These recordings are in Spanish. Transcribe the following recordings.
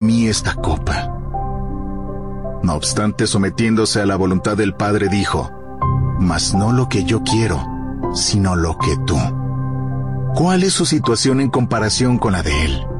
mí esta copa. No obstante, sometiéndose a la voluntad del Padre, dijo: Mas no lo que yo quiero, sino lo que tú. ¿Cuál es su situación en comparación con la de Él?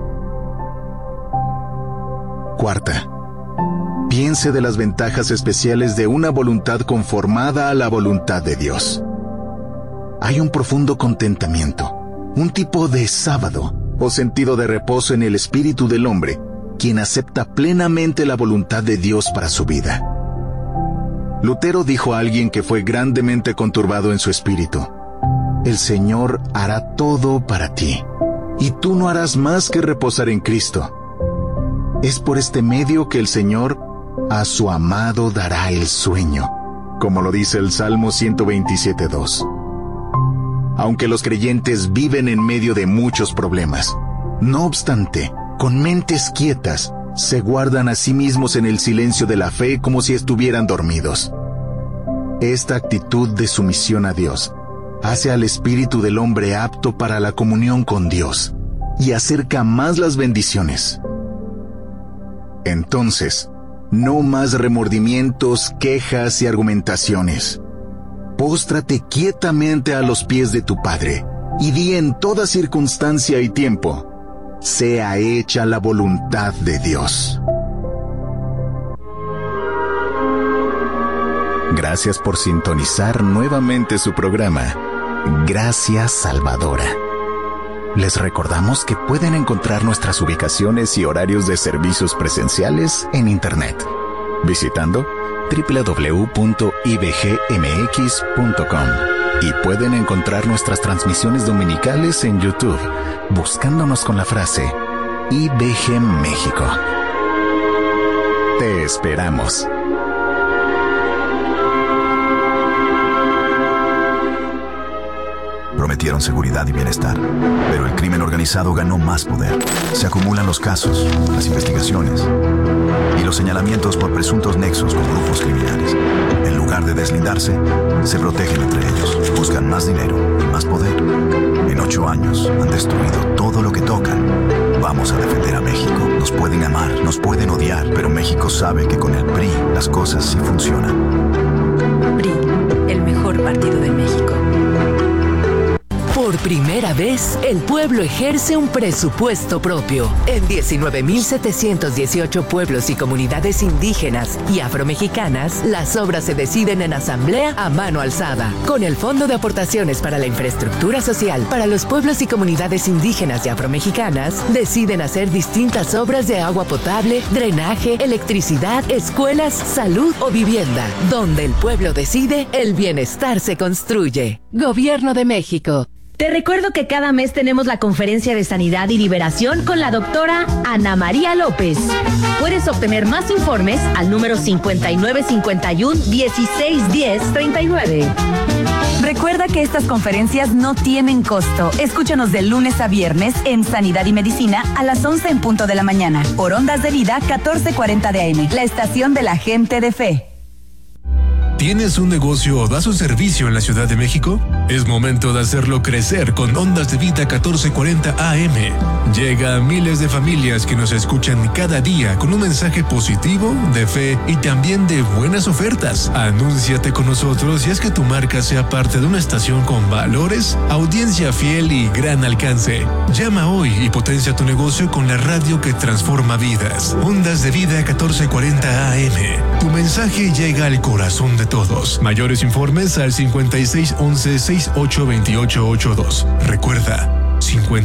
Cuarta, piense de las ventajas especiales de una voluntad conformada a la voluntad de Dios. Hay un profundo contentamiento, un tipo de sábado o sentido de reposo en el espíritu del hombre, quien acepta plenamente la voluntad de Dios para su vida. Lutero dijo a alguien que fue grandemente conturbado en su espíritu: El Señor hará todo para ti, y tú no harás más que reposar en Cristo. Es por este medio que el Señor a su amado dará el sueño, como lo dice el Salmo 127:2. Aunque los creyentes viven en medio de muchos problemas, no obstante, con mentes quietas, se guardan a sí mismos en el silencio de la fe como si estuvieran dormidos. Esta actitud de sumisión a Dios hace al espíritu del hombre apto para la comunión con Dios y acerca más las bendiciones. Entonces, no más remordimientos, quejas y argumentaciones. Póstrate quietamente a los pies de tu Padre y di en toda circunstancia y tiempo: sea hecha la voluntad de Dios. Gracias por sintonizar nuevamente su programa, Gracia Salvadora. Les recordamos que pueden encontrar nuestras ubicaciones y horarios de servicios presenciales en Internet, visitando www.ibgmx.com, y pueden encontrar nuestras transmisiones dominicales en YouTube, buscándonos con la frase IBG México. Te esperamos. Prometieron seguridad y bienestar, pero el crimen organizado ganó más poder. Se acumulan los casos, las investigaciones y los señalamientos por presuntos nexos con grupos criminales. En lugar de deslindarse, se protegen entre ellos, buscan más dinero y más poder. En 8 años han destruido todo lo que tocan. Vamos a defender a México. Nos pueden amar, nos pueden odiar, pero México sabe que con el PRI las cosas sí funcionan. PRI, el mejor partido de México. Por primera vez, el pueblo ejerce un presupuesto propio. En 19.718 pueblos y comunidades indígenas y afromexicanas, las obras se deciden en asamblea a mano alzada. Con el Fondo de Aportaciones para la Infraestructura Social para los pueblos y comunidades indígenas y afromexicanas, deciden hacer distintas obras de agua potable, drenaje, electricidad, escuelas, salud o vivienda. Donde el pueblo decide, el bienestar se construye. Gobierno de México. Te recuerdo que cada mes tenemos la conferencia de sanidad y liberación con la doctora Ana María López. Puedes obtener más informes al número 5951-1610-39. Recuerda que estas conferencias no tienen costo. Escúchanos de lunes a viernes en Sanidad y Medicina a las 11 en punto de la mañana. Por Ondas de Vida 1440 de AM, la estación de la gente de fe. ¿Tienes un negocio o das un servicio en la Ciudad de México? Es momento de hacerlo crecer con Ondas de Vida 1440 AM. Llega a miles de familias que nos escuchan cada día con un mensaje positivo, de fe y también de buenas ofertas. Anúnciate con nosotros y haz que tu marca sea parte de una estación con valores, audiencia fiel y gran alcance. Llama hoy y potencia tu negocio con la radio que transforma vidas. Ondas de Vida 1440 AM. Tu mensaje llega al corazón de todos. Mayores informes al 5611-682882. Recuerda,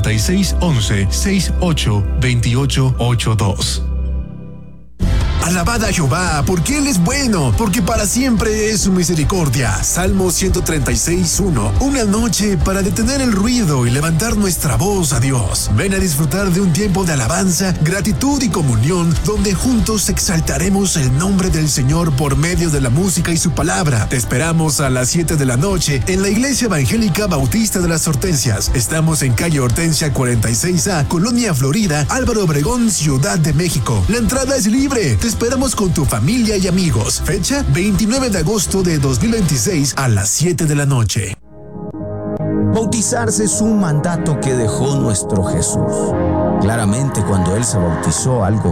5611-682882. Alabad a Jehová, porque Él es bueno, porque para siempre es su misericordia. Salmo 136:1. Una noche para detener el ruido y levantar nuestra voz a Dios. Ven a disfrutar de un tiempo de alabanza, gratitud y comunión, donde juntos exaltaremos el nombre del Señor por medio de la música y su palabra. Te esperamos a las 7 de la noche en la Iglesia Evangélica Bautista de las Hortensias. Estamos en calle Hortensia 46A, Colonia Florida, Álvaro Obregón, Ciudad de México. La entrada es libre. Te esperamos con tu familia y amigos. Fecha 29 de agosto de 2026 a las 7 de la noche. Bautizarse es un mandato que dejó nuestro Jesús. Claramente, cuando Él se bautizó, algo